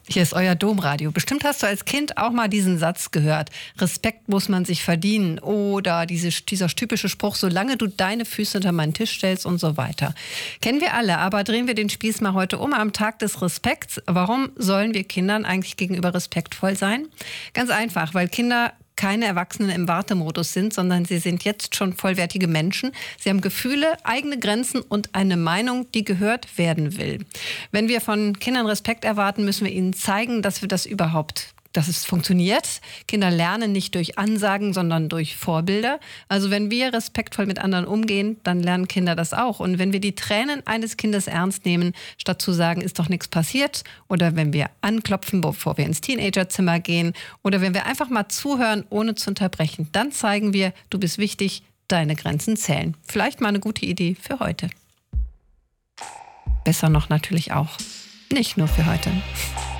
Hier ist euer Domradio. Bestimmt hast du als Kind auch mal diesen Satz gehört. Respekt muss man sich verdienen. Oder dieser typische Spruch, solange du deine Füße unter meinen Tisch stellst und so weiter. Kennen wir alle, aber drehen wir den Spieß mal heute um am Tag des Respekts. Warum sollen wir Kindern eigentlich gegenüber respektvoll sein? Ganz einfach, weil Kinder keine Erwachsenen im Wartemodus sind, sondern sie sind jetzt schon vollwertige Menschen. Sie haben Gefühle, eigene Grenzen und eine Meinung, die gehört werden will. Wenn wir von Kindern Respekt erwarten, müssen wir ihnen zeigen, dass es funktioniert. Kinder lernen nicht durch Ansagen, sondern durch Vorbilder. Also wenn wir respektvoll mit anderen umgehen, dann lernen Kinder das auch. Und wenn wir die Tränen eines Kindes ernst nehmen, statt zu sagen, ist doch nichts passiert, oder wenn wir anklopfen, bevor wir ins Teenagerzimmer gehen, oder wenn wir einfach mal zuhören, ohne zu unterbrechen, dann zeigen wir, du bist wichtig, deine Grenzen zählen. Vielleicht mal eine gute Idee für heute. Besser noch natürlich auch. Nicht nur für heute.